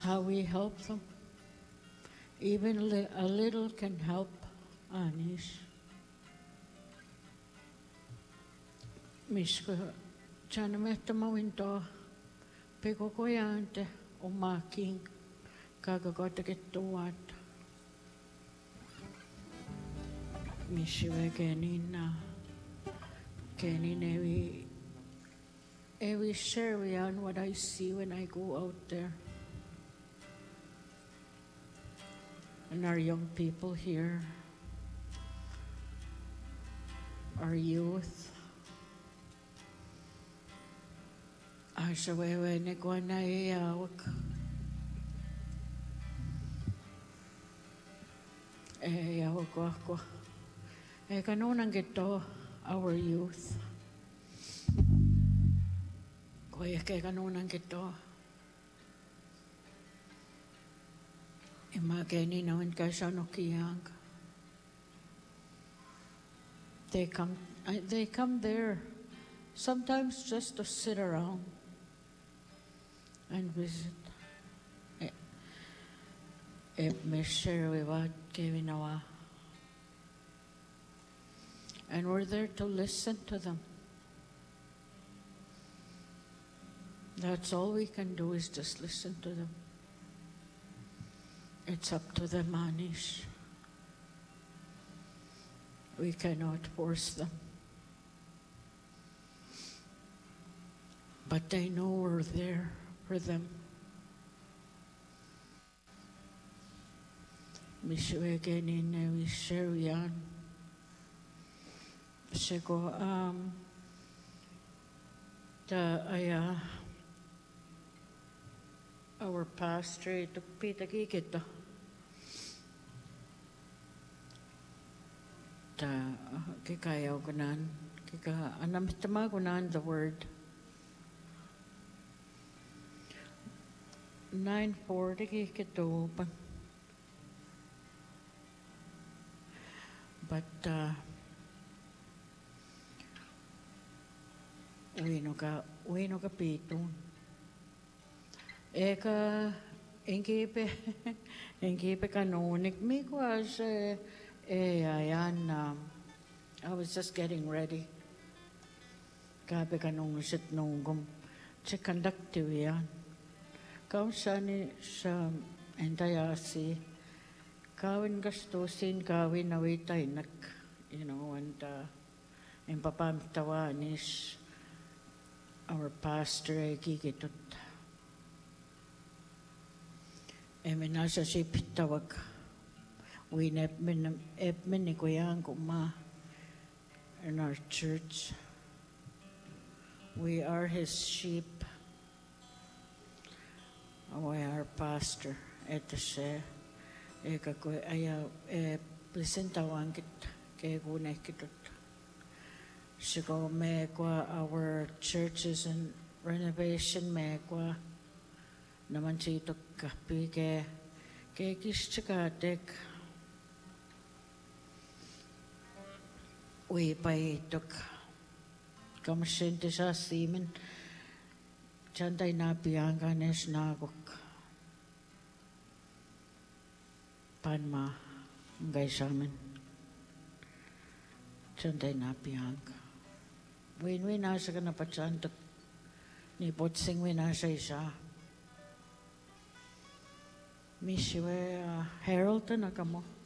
how we help them. Even a little can help, Anish. Misko chanametta mawinto peko koyante o making kagagota kettuat. Mishiwe kenina kenin every share on what I see when I go out there. And our young people here, our youth. Asa wewe ne kwana iawak. Iawak ako. Kanunan gito, our youth. Kuya kanunan gito. Imagine naman kasano kiyang. They come there sometimes just to sit around and visit. And we're there to listen to them. That's all we can do is just listen to them. It's up to them, Anish. We cannot force them. But they know we're there for them. Mishuegenin Sherian. Shego our pastor to Peter Gigita. Kikayaw gunan, anamtama gunan the word. 9:40 kikito. But wino ka pitun. Eka engipe kanonik mi was ayan I was just getting ready. Kabe kanong sit nungum che conductive yan. Kau sani sa entayasi kawin gastusin kawin nawitay nak and impapamtawan is our pastor gigitut. Eminasa si pitawag. Winepmin ni kuyang kuma in our church. We are his sheep. We are pastor. Ito siya. Presentawan kit kaya gunay kitut. Sigo may kwa our churches and renovation may kwa naman siya ito kapi kaya kishchikatek. We paitok kamasente sa simen chanday na piyangka nes nagok panma ngay samin chanday na piyangka win nasa ka na patsantok ni potsing nasa isa mishiwe Harold na kamo